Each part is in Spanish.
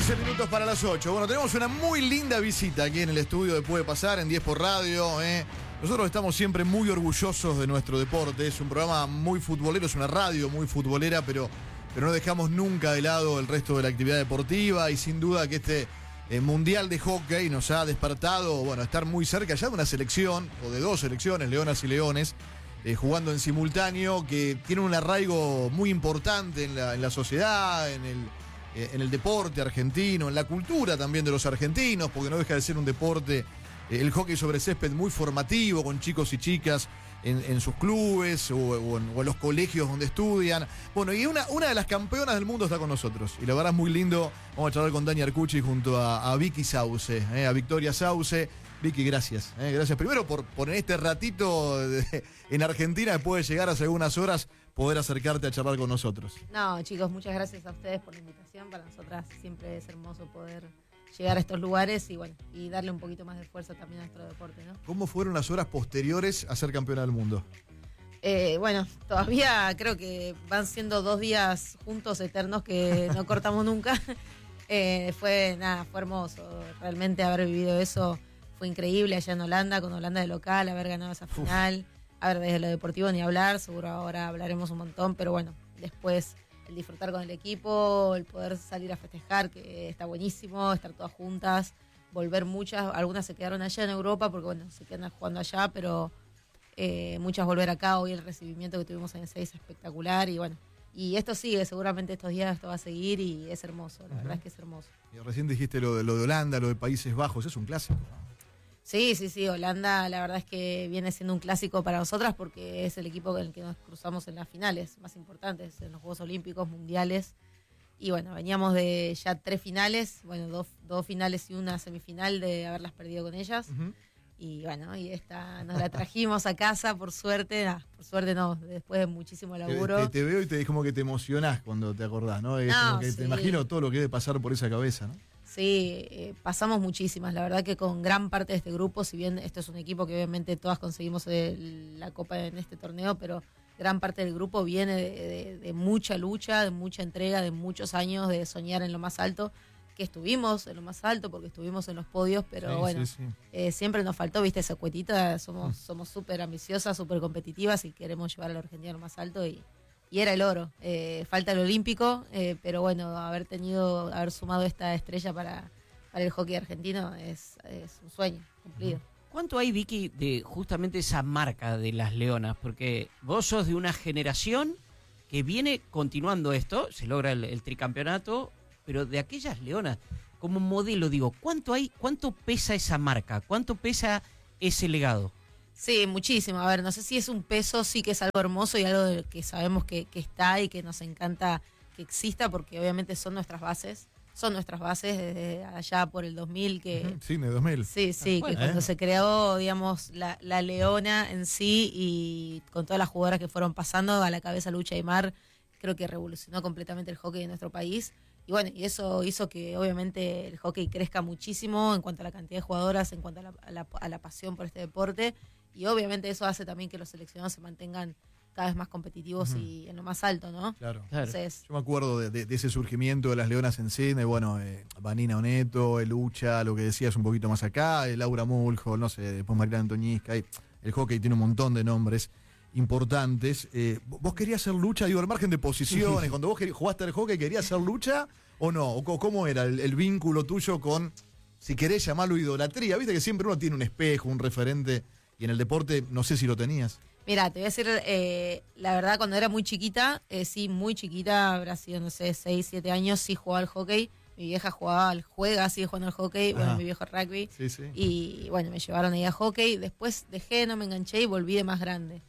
15 minutos para las 8. Bueno, tenemos una muy linda visita aquí en el estudio de Puede Pasar, en 10 por Radio. Nosotros estamos siempre muy orgullosos de nuestro deporte. Es un programa muy futbolero, es una radio muy futbolera, pero no dejamos nunca de lado el resto de la actividad deportiva. Y sin duda que este Mundial de Hockey nos ha despertado, bueno, estar muy cerca ya de una selección, o de dos selecciones, Leonas y Leones, jugando en simultáneo, que tiene un arraigo muy importante en la sociedad, en el deporte argentino, en la cultura también de los argentinos, porque no deja de ser un deporte, el hockey sobre césped, muy formativo, con chicos y chicas en sus clubes o en los colegios donde estudian. Bueno, y una de las campeonas del mundo está con nosotros, y la verdad es muy lindo. Vamos a charlar con Dani Arcucci junto a Vicky Sauce, a Victoria Sauce. Vicky, gracias. Gracias primero por en este ratito en Argentina, después de llegar hace algunas horas, poder acercarte a charlar con nosotros. No, chicos, muchas gracias a ustedes por la invitación. Para nosotras siempre es hermoso poder llegar a estos lugares y bueno, y darle un poquito más de fuerza también a nuestro deporte, ¿no? ¿Cómo fueron las horas posteriores a ser campeona del mundo? Bueno, todavía creo que van siendo 2 días juntos eternos que no cortamos nunca. Fue hermoso. Realmente haber vivido eso fue increíble allá en Holanda, con Holanda de local, haber ganado esa final. A ver, desde lo deportivo ni hablar, seguro ahora hablaremos un montón, pero bueno, después el disfrutar con el equipo, el poder salir a festejar, que está buenísimo, estar todas juntas, volver muchas, algunas se quedaron allá en Europa porque bueno, se quedan jugando allá, pero muchas volver acá. Hoy el recibimiento que tuvimos en ese es espectacular y bueno, y esto sigue, seguramente estos días esto va a seguir y es hermoso, la verdad es que es hermoso. Y recién dijiste lo de Holanda, lo de Países Bajos, es un clásico. Sí, Holanda la verdad es que viene siendo un clásico para nosotras porque es el equipo con el que nos cruzamos en las finales más importantes, en los Juegos Olímpicos, Mundiales. Y bueno, veníamos de ya 3 finales, bueno, dos finales y una semifinal de haberlas perdido con ellas. Uh-huh. Y bueno, y esta nos la trajimos a casa, por suerte no, después de muchísimo laburo. Te veo y te como que te emocionás cuando te acordás, ¿no? Es como que te imagino todo lo que debe pasar por esa cabeza, ¿no? Sí, pasamos muchísimas. La verdad que con gran parte de este grupo, si bien esto es un equipo que obviamente todas conseguimos la copa en este torneo, pero gran parte del grupo viene de mucha lucha, de mucha entrega, de muchos años de soñar en lo más alto, que estuvimos en lo más alto porque estuvimos en los podios, pero siempre nos faltó, viste, esa cuetita. Somos súper ambiciosas, súper competitivas y queremos llevar a la Argentina a lo más alto y era el oro. Falta el olímpico, pero bueno, haber sumado esta estrella para el hockey argentino es un sueño cumplido. ¿Cuánto hay, Vicky, de justamente esa marca de las Leonas? Porque vos sos de una generación que viene continuando esto, se logra el tricampeonato, pero de aquellas Leonas, como modelo, digo, ¿cuánto pesa esa marca? ¿Cuánto pesa ese legado? Sí, muchísimo. A ver, no sé si es un peso, sí que es algo hermoso y algo de que sabemos que está y que nos encanta que exista, porque obviamente son nuestras bases desde allá por el 2000 que... Sí, de 2000. Sí, bueno, que cuando se creó, digamos, la Leona en sí y con todas las jugadoras que fueron pasando, a la cabeza Lucha Aymar, creo que revolucionó completamente el hockey de nuestro país. Y bueno, y eso hizo que obviamente el hockey crezca muchísimo en cuanto a la cantidad de jugadoras, en cuanto a la pasión por este deporte. Y obviamente eso hace también que los seleccionados se mantengan cada vez más competitivos y en lo más alto, ¿no? Claro. Entonces, yo me acuerdo de ese surgimiento de las Leonas en cine, bueno, Vanina Oneto, Lucha, lo que decías un poquito más acá, Laura Mulholland, no sé, después Mariana Antoñisca, el hockey tiene un montón de nombres importantes. ¿Vos querías ser Lucha, digo, al margen de posiciones, cuando vos jugaste al hockey, querías ser Lucha o no? ¿O cómo era el vínculo tuyo con, si querés llamarlo idolatría? Viste que siempre uno tiene un espejo, un referente, y en el deporte no sé si lo tenías. Mira, te voy a decir, la verdad, cuando era muy chiquita, sí, muy chiquita, habrá sido, no sé, 6, 7 años, sí jugaba al hockey. Mi vieja sigue jugando al hockey, bueno, mi viejo rugby. Sí. Y bueno, me llevaron ahí a hockey. Después dejé, no me enganché y volví de más grande.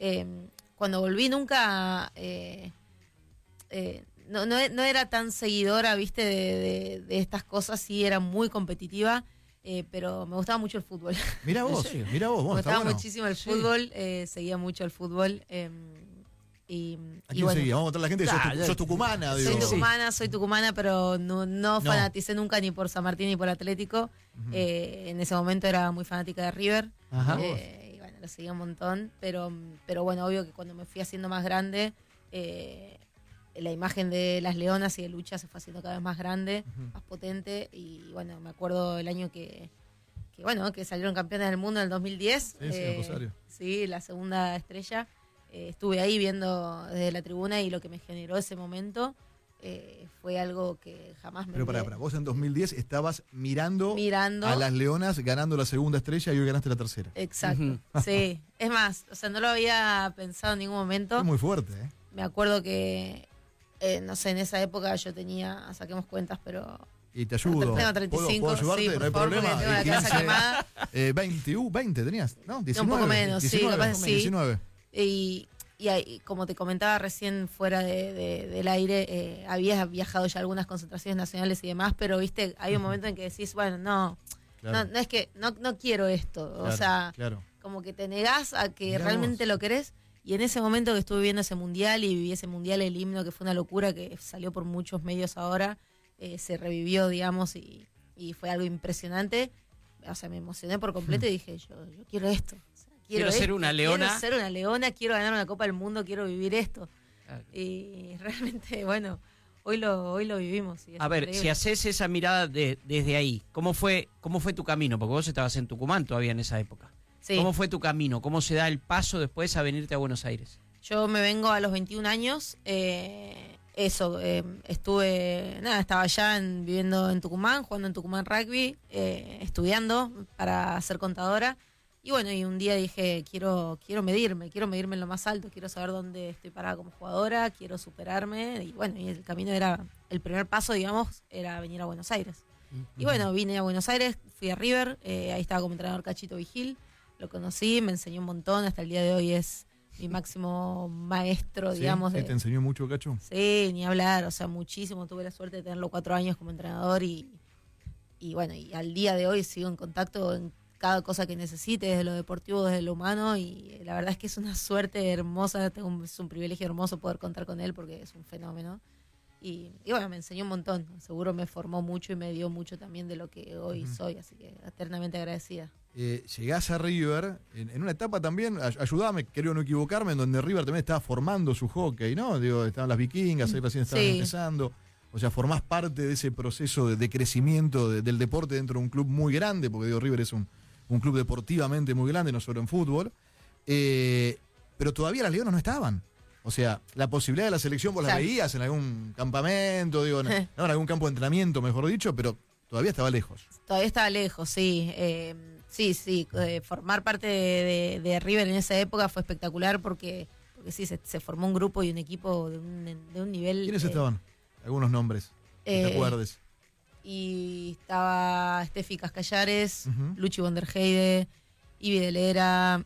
Cuando volví nunca, no era tan seguidora, viste, de estas cosas, sí era muy competitiva. Pero me gustaba mucho el fútbol. Mira vos, me gustaba muchísimo el fútbol, seguía mucho el fútbol. ¿A quién seguía? Vamos a contar a la gente que sos tucumana. Soy tucumana, pero no fanaticé nunca ni por San Martín ni por Atlético. En ese momento era muy fanática de River. Y bueno, lo seguía un montón. Pero bueno, obvio que cuando me fui haciendo más grande, la imagen de las leonas y de lucha se fue haciendo cada vez más grande, más potente. Y bueno, me acuerdo el año que salieron campeones del mundo en el 2010. Sí, Rosario. Sí, la segunda estrella. Estuve ahí viendo desde la tribuna y lo que me generó ese momento fue algo que jamás me Pero para vos en 2010 estabas mirando a las leonas ganando la segunda estrella y hoy ganaste la tercera. Exacto, sí. Es más, o sea, no lo había pensado en ningún momento. Es muy fuerte, ¿eh? Me acuerdo que, no sé, en esa época yo tenía, saquemos cuentas, pero... Y te ayudo. Tengo 35, ¿Puedo ayudarte? sí, por no hay favor, problema. porque tengo la cabeza quemada. 20 tenías, ¿no? 19. Un poco menos, 19, sí, capaz sí. 19. Y como te comentaba recién fuera del aire, había viajado ya a algunas concentraciones nacionales y demás, pero viste, hay un momento en que decís, bueno, Claro. no es que no quiero esto, Claro, o sea, claro. como que te negás a que Mirá realmente vos. lo querés. Y en ese momento que estuve viendo ese mundial y viví ese mundial, el himno, que fue una locura, que salió por muchos medios ahora, se revivió, digamos, y fue algo impresionante. O sea, me emocioné por completo y dije, yo quiero esto. O sea, Quiero ser una leona. Quiero ser una leona, quiero ganar una Copa del Mundo, quiero vivir esto. Claro. Y realmente, bueno, hoy lo vivimos. Y es A ver, increíble. si haces esa mirada desde ahí, ¿cómo fue tu camino? Porque vos estabas en Tucumán todavía en esa época. Sí. ¿Cómo fue tu camino? ¿Cómo se da el paso después a venirte a Buenos Aires? Yo me vengo a los 21 años. Estaba allá viviendo en Tucumán, jugando en Tucumán Rugby, estudiando para ser contadora. Y bueno, y un día dije, quiero medirme en lo más alto, quiero saber dónde estoy parada como jugadora, quiero superarme. Y bueno, y el camino el primer paso, digamos, era venir a Buenos Aires. Y bueno, vine a Buenos Aires, fui a River, ahí estaba como entrenador Cachito Vigil, lo conocí, me enseñó un montón, hasta el día de hoy es mi máximo maestro, ¿Sí? digamos. ¿Te enseñó mucho, Cacho? Sí, ni hablar, o sea, muchísimo. Tuve la suerte de tenerlo 4 años como entrenador y bueno, y al día de hoy sigo en contacto en cada cosa que necesite, desde lo deportivo, desde lo humano, y la verdad es que es una suerte hermosa, es un privilegio hermoso poder contar con él porque es un fenómeno. Y bueno, me enseñó un montón, seguro me formó mucho y me dio mucho también de lo que hoy soy, así que eternamente agradecida. Llegás a River en una etapa también, ayudame, creo no equivocarme, en donde River también estaba formando su hockey, ¿no? Digo, estaban las vikingas, ahí recién estaban empezando. O sea, formás parte de ese proceso de crecimiento del deporte dentro de un club muy grande, porque digo, River es un club deportivamente muy grande, no solo en fútbol. Pero todavía las Leonas no estaban. O sea, la posibilidad de la selección vos la veías en algún campamento, digo, en algún campo de entrenamiento, mejor dicho, pero todavía estaba lejos. Todavía estaba lejos, sí. Sí. Formar parte de River en esa época fue espectacular porque sí, se formó un grupo y un equipo de un nivel... ¿Quiénes estaban? Algunos nombres, que te acuerdes. Y estaba Steffi Cascallares, Luchi Bonderheide, Ivi Delera,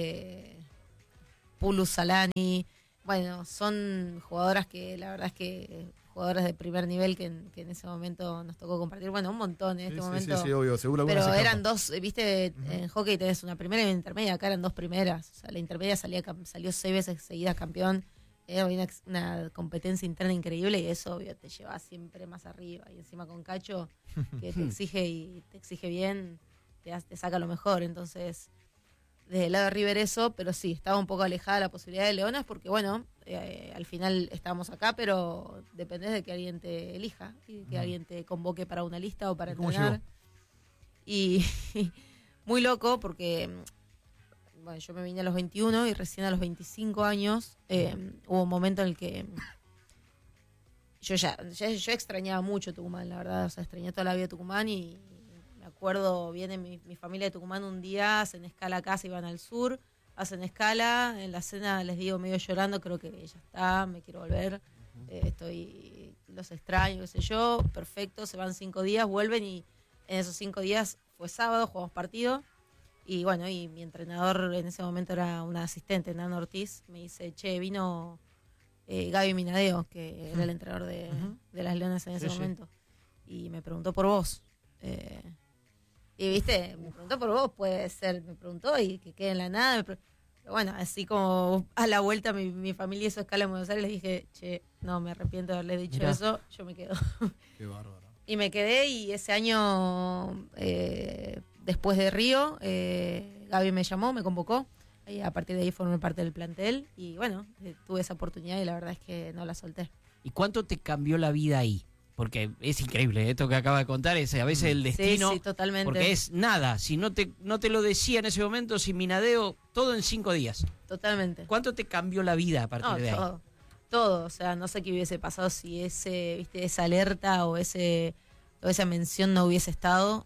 Pulus Salani. Bueno, son jugadoras que la verdad es que jugadoras de primer nivel que en ese momento nos tocó compartir. Bueno, un montón en este momento. Sí, obvio, seguro. Pero eran dos, viste, en hockey tenés una primera y una intermedia, acá eran dos primeras. O sea, la intermedia salió 6 veces seguidas campeón. Era una competencia interna increíble y eso, obvio, te lleva siempre más arriba. Y encima con Cacho, que te exige bien, te saca lo mejor. Entonces, desde el lado de River eso, pero sí, estaba un poco alejada la posibilidad de Leonas porque, bueno, al final estábamos acá, pero dependés de que alguien te elija y que alguien te convoque para una lista o para entrenar. Y muy loco porque, bueno, yo me vine a los 21 y recién a los 25 años hubo un momento en el que yo extrañaba mucho Tucumán, la verdad, o sea, extrañé toda la vida Tucumán y me acuerdo, viene mi familia de Tucumán un día, hacen escala acá, se iban al sur, hacen escala, en la cena les digo medio llorando, creo que ya está, me quiero volver, los extraño, qué sé yo, perfecto, se van 5 días, vuelven y en esos 5 días fue sábado, jugamos partido y bueno, y mi entrenador en ese momento era una asistente, Nano Ortiz, me dice, che, vino Gaby Minadeo, que era el entrenador de las Leonas en ese momento, y me preguntó por vos. Y viste, me preguntó por vos, puede ser, me preguntó y que quede en la nada. Pero bueno, así como a la vuelta mi familia hizo escala en Buenos Aires, les dije, che, no, me arrepiento de haberle dicho eso, yo me quedo. Qué bárbaro. Y me quedé y ese año, después de Río, Gaby me llamó, me convocó. Y a partir de ahí formé parte del plantel y bueno, tuve esa oportunidad y la verdad es que no la solté. ¿Y cuánto te cambió la vida ahí? Porque es increíble, esto que acaba de contar, es a veces el destino. Sí, totalmente. Porque es nada, si no te lo decía en ese momento, sin Minadeo, todo en 5 días. Totalmente. ¿Cuánto te cambió la vida a partir de ahí? Todo, o sea, no sé qué hubiese pasado si esa alerta o esa mención no hubiese estado,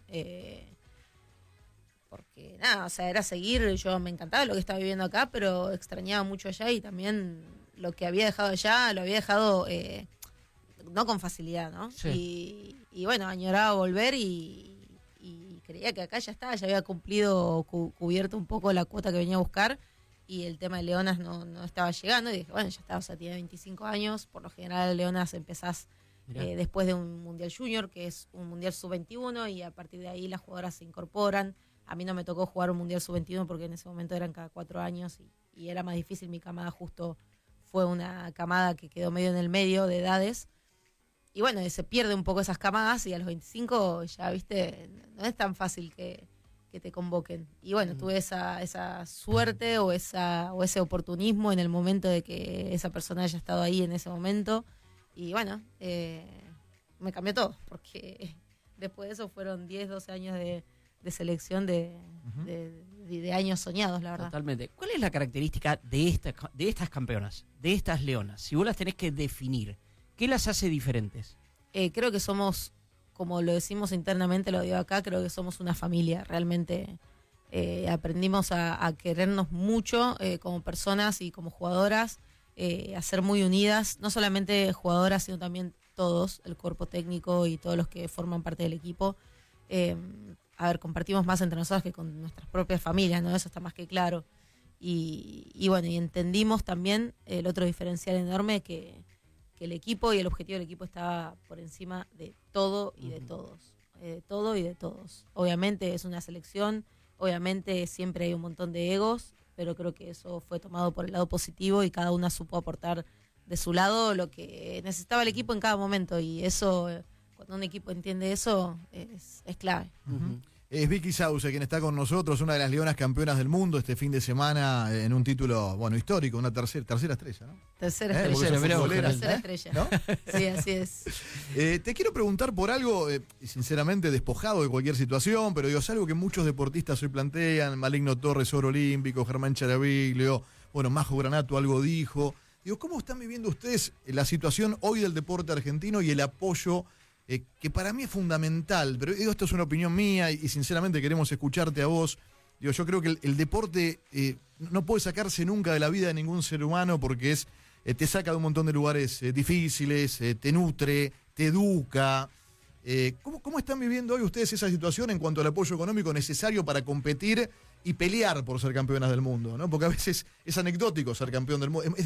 porque nada, o sea, era seguir, yo me encantaba lo que estaba viviendo acá, pero extrañaba mucho allá y también lo que había dejado allá, lo había dejado no con facilidad, ¿no? Sí. Y bueno, añoraba volver y creía que acá ya estaba, ya había cubierto un poco la cuota que venía a buscar. Y el tema de Leonas no estaba llegando. Y dije, bueno, ya está, o sea, tiene 25 años. Por lo general, Leonas empezás después de un Mundial Junior, que es un Mundial Sub-21, y a partir de ahí las jugadoras se incorporan. A mí no me tocó jugar un Mundial Sub-21 porque en ese momento eran cada 4 años y era más difícil. Mi camada justo fue una camada que quedó medio en el medio de edades. Y bueno, se pierde un poco esas camadas y a los 25 ya, viste, no es tan fácil que te convoquen. Y bueno, tuve esa suerte o ese oportunismo en el momento de que esa persona haya estado ahí en ese momento. Y bueno, me cambió todo, porque después de eso fueron 10, 12 años de selección de años soñados, la verdad. Totalmente. ¿Cuál es la característica de estas campeonas, de estas leonas? Si vos las tenés que definir, ¿qué las hace diferentes? Creo que somos, como lo decimos internamente, lo digo acá, creo que somos una familia. Realmente aprendimos a querernos mucho como personas y como jugadoras, a ser muy unidas, no solamente jugadoras, sino también todos, el cuerpo técnico y todos los que forman parte del equipo. A ver, compartimos más entre nosotros que con nuestras propias familias, ¿no? Eso está más que claro. Y bueno, y entendimos también el otro diferencial enorme que el equipo y el objetivo del equipo estaba por encima de todo y de todos. Todo y de todos. Obviamente es una selección, obviamente siempre hay un montón de egos, pero creo que eso fue tomado por el lado positivo y cada una supo aportar de su lado lo que necesitaba el equipo en cada momento. Y eso, cuando un equipo entiende eso, es clave. Es Vicky Sauce quien está con nosotros, una de las leonas campeonas del mundo este fin de semana en un título, bueno, histórico, una tercera estrella, ¿no? Tercera estrella. Tercera estrella. ¿No? Sí, así es. Te quiero preguntar por algo, sinceramente despojado de cualquier situación, pero digo, es algo que muchos deportistas hoy plantean. Maligno Torres, oro olímpico, Germán Charaviglio, bueno, Majo Granato algo dijo. Digo, ¿cómo están viviendo ustedes la situación hoy del deporte argentino y el apoyo que para mí es fundamental? Pero digo, esto es una opinión mía y sinceramente queremos escucharte a vos. Digo, yo creo que el deporte no puede sacarse nunca de la vida de ningún ser humano porque te saca de un montón de lugares difíciles, te nutre, te educa. ¿Cómo están viviendo hoy ustedes esa situación en cuanto al apoyo económico necesario para competir y pelear por ser campeonas del mundo, ¿no? Porque a veces es anecdótico ser campeón del mundo. Es